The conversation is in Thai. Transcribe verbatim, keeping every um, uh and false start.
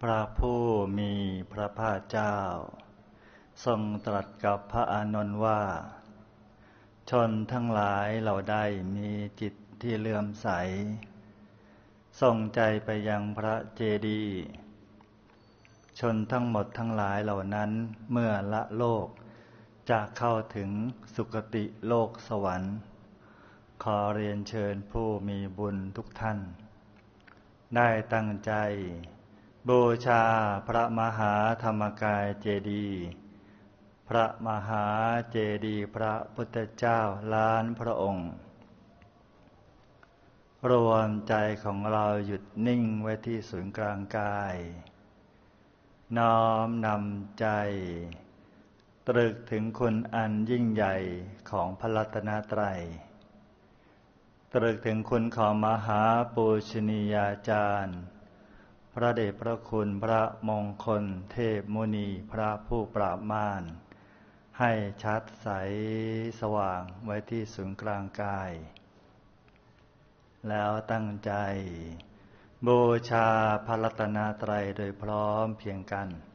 ระผู้มีพระภาคเจ้าทรงตรัสกับพระอานนท์ว่าชนทั้งหลายเราได้มีจิตที่เลื่อมใสส่งใจไปยังพระเจดีย์ชนทั้งหมดทั้งหลายเหล่านั้นเมื่อละโลกจะเข้าถึงสุคติโลกสวรรค์ขอเรียนเชิญผู้มีบุญทุกท่านได้ตั้งใจบูชาพระมหาธรรมกายเจดีย์พระมหาเจดีย์พระพุทธเจ้าล้านพระองค์รวมใจของเราหยุดนิ่งไว้ที่ศูนย์กลางกายน้อมนำใจตรึกถึงคุณอันยิ่งใหญ่ของพระรัตนตรัยตรึกถึงคุณของมหาปูชนียาจารย์พระเดชพระคุณพระมงคลเทพมุนีพระผู้ปราบมารให้ชัดใสสว่างไว้ที่ศูนย์กลางกายแล้วตั้งใจบูชาพระรัตนตรัยโดยพร้อมเพรียงกัน